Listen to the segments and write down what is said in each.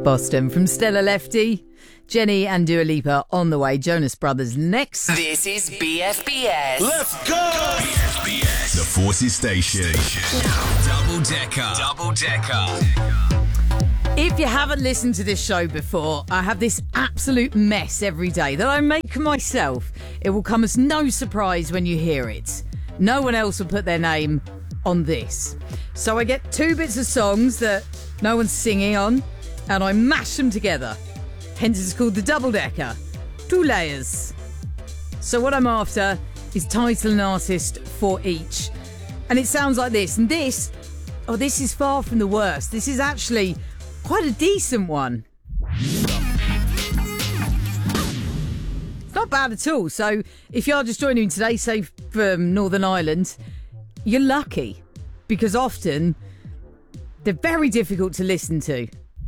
Boston from Stella Lefty, Jenny and Dua Lipa on the way. Jonas Brothers next. This is BFBS. Let's go! BFBS, the Forces Station. Double Decker. If you haven't listened to this show before, I have this absolute mess every day that I make myself. It will come as no surprise when you hear it. No one else will put their name on this. So I get two bits of songs that no one's singing on, and I mash them together. Hence it's called the Double Decker. 2 layers. So what I'm after is title and artist for each. And it sounds like this. And this is far from the worst. This is actually quite a decent one. It's not bad at all. So if you are just joining me today, say from Northern Ireland, you're lucky. Because often they're very difficult to listen to.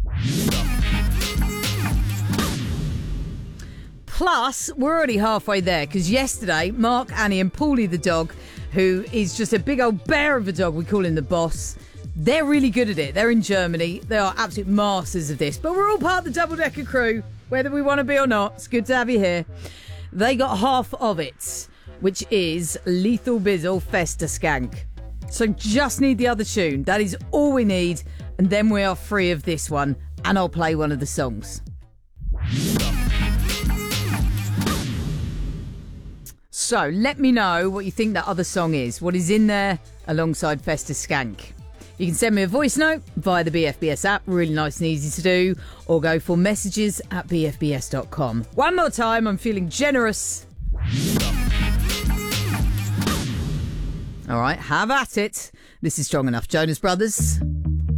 Plus, we're already halfway there because yesterday, Mark, Annie and Paulie the dog, who is just a big old bear of a dog, we call him the boss, they're really good at it. They're in Germany. They are absolute masters of this. But we're all part of the Double Decker crew, whether we want to be or not. It's good to have you here. They got half of it, which is Lethal Bizzle Festa Skank. So just need the other tune. That is all we need. And then we are free of this one. And I'll play one of the songs. So let me know what you think that other song is. What is in there alongside Festa Skank. You can send me a voice note via the BFBS app. Really nice and easy to do. Or go for messages at bfbs.com. One more time. I'm feeling generous. All right, have at it. This is Strong Enough. Jonas Brothers.